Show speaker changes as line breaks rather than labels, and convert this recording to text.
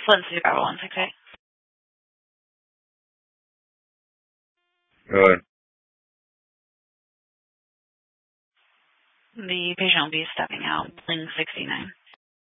Flint City 50168.
Good.
The patient will be stepping out, Bling 69.